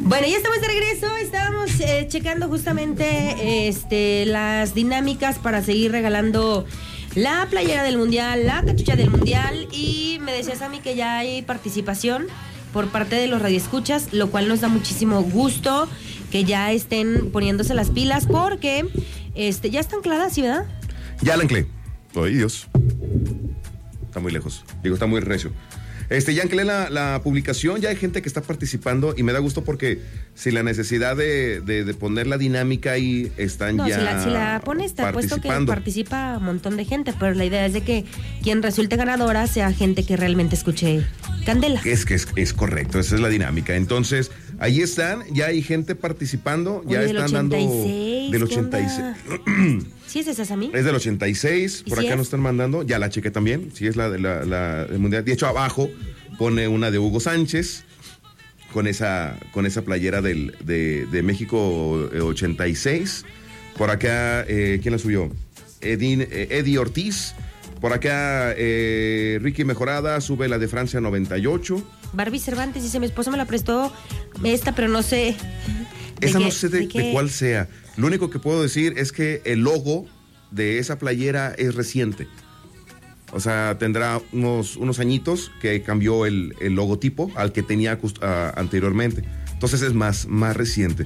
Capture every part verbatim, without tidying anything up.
Bueno, ya estamos de regreso, estábamos eh, checando justamente este, las dinámicas para seguir regalando la playera del Mundial, la cachucha del Mundial, y me decías a mí que ya hay participación por parte de los radioescuchas, lo cual nos da muchísimo gusto que ya estén poniéndose las pilas porque este, ya está anclada, ¿sí, verdad? Ya la anclé. Ay, Dios. Está muy lejos. Digo, está muy recio. Este, ya anclé la, la publicación, ya hay gente que está participando y me da gusto porque si la necesidad de, de, de poner la dinámica ahí están no, ya si la, si la pones, te apuesto que participa un montón de gente, pero la idea es de que quien resulte ganadora sea gente que realmente escuche Candela. Es que es, es correcto, esa es la dinámica. Entonces, ahí están, ya hay gente participando, ya Oye, están del ochenta y seis, dando del ochenta y seis. ¿Sí es esa, Sammy? Es del ochenta y seis, por ¿Y si acá es? nos están mandando, ya la chequé también, sí es la de la, la del Mundial. De hecho, abajo pone una de Hugo Sánchez con esa, con esa playera del, de, de México ochenta y seis. Por acá, eh, ¿quién la subió? Eddie, eh, Eddie Ortiz. Por acá, eh, Ricky Mejorada sube la de Francia noventa y ocho. Barbie Cervantes dice, mi esposo me la prestó esta, pero no sé. Esa qué, no sé de, de, de cuál sea. Lo único que puedo decir es que el logo de esa playera es reciente. O sea, tendrá unos, unos añitos que cambió el, el logotipo al que tenía uh, anteriormente. Entonces es más, más reciente.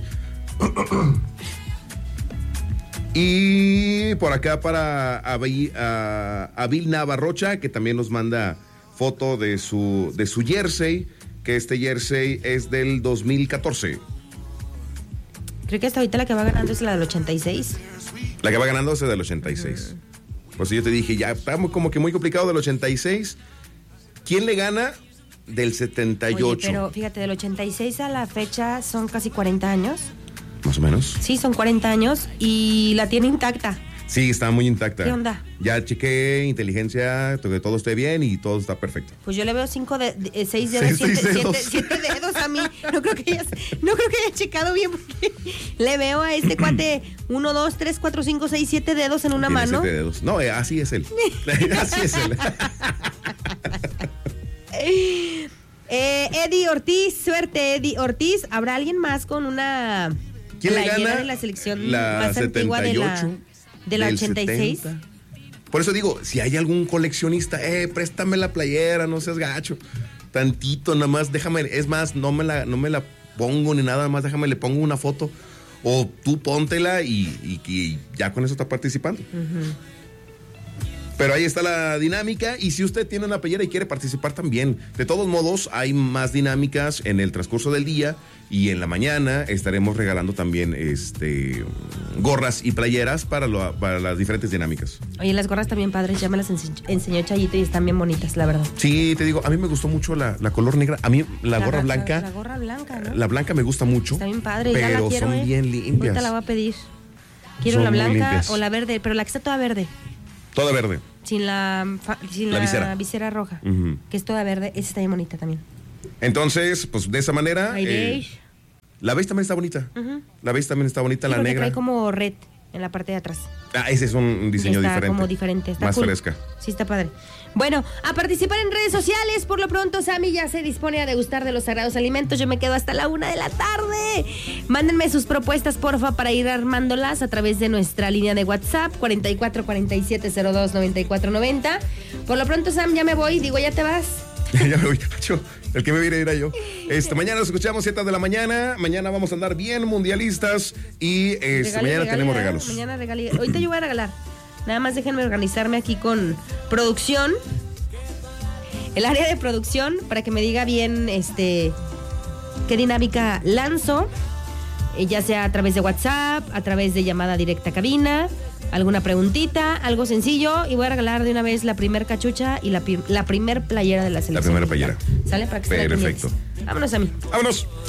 Y por acá para Abil, uh, Abil Navarrocha, que también nos manda foto de su, de su jersey, que este jersey es del dos mil catorce. Creo que hasta ahorita la que va ganando es la del ochenta y seis. La que va ganando es la del ochenta y seis. Uh-huh. Pues yo te dije, ya está como que muy complicado del ochenta y seis. ¿Quién le gana del setenta y ocho? Oye, pero fíjate, del ochenta y seis a la fecha son casi cuarenta años. Más o menos. Sí, son cuarenta años y la tiene intacta. Sí, está muy intacta. ¿Qué onda? Ya chequé inteligencia, que todo esté bien y todo está perfecto. Pues yo le veo cinco de, de seis dedos, siete, seis dedos. Siete, siete dedos a mí. No creo que haya, no creo que haya checado bien porque le veo a este cuate uno, dos, tres, cuatro, cinco, seis, siete dedos en una Tiene mano. Siete dedos. No, eh, así es él. Así es él. eh, Eddie Ortiz, suerte Eddie Ortiz. ¿Habrá alguien más con una ¿Quién le gana? De la selección la más antigua de la, de la ochenta y seis. setenta. Por eso digo, si hay algún coleccionista, eh, préstame la playera, no seas gacho. Tantito, nada más, déjame, es más, no me la, no me la pongo ni nada, nada más déjame, le pongo una foto. O tú póntela y, y, y ya con eso está participando. Uh-huh. Pero ahí está la dinámica y si usted tiene una playera y quiere participar también, de todos modos hay más dinámicas en el transcurso del día y en la mañana estaremos regalando también este gorras y playeras para, lo, para las diferentes dinámicas. Oye, las gorras también padres, ya me las ense- enseñó Chayito y están bien bonitas, la verdad. Sí, te digo, a mí me gustó mucho la, la color negra, a mí la, la gorra la, blanca. La, la gorra blanca, ¿no? La blanca me gusta mucho. Está bien padre, pero ya la quiero, son eh. bien limpias. Ahorita la voy a pedir. Quiero son la blanca limpias. o la verde, pero la que está toda verde. Toda verde. Sin la, sin la, la visera. visera. roja, uh-huh. que es toda verde, esa está bien bonita también. Entonces, pues de esa manera... Eh, la beige también está bonita. Uh-huh. La beige también está bonita, sí, la negra. Trae como red en la parte de atrás. Ah, ese es un diseño está diferente. como diferente, está más cool. fresca. Sí, está padre. Bueno, a participar en redes sociales. Por lo pronto, Sammy ya se dispone a degustar de los sagrados alimentos. Yo me quedo hasta la una de la tarde. Mándenme sus propuestas, porfa, para ir armándolas a través de nuestra línea de WhatsApp, cuarenta y cuatro, cuarenta y siete, cero dos, noventa y cuatro, noventa. Por lo pronto, Sam, ya me voy. Digo, ¿ya te vas? Ya me voy, yo, el que me viene era yo. Este, mañana nos escuchamos siete de la mañana. Mañana vamos a andar bien mundialistas. Y este, regale, mañana regale, tenemos regalos. Mañana regalé. Ahorita yo voy a regalar. Nada más déjenme organizarme aquí con producción. El área de producción, para que me diga bien este qué dinámica lanzo. Eh, ya sea a través de WhatsApp, a través de llamada directa a cabina, alguna preguntita, algo sencillo, y voy a regalar de una vez la primer cachucha y la, la primer playera de la selección. La primera playera. ¿Sale? Para que perfecto. Vámonos a mí. Vámonos.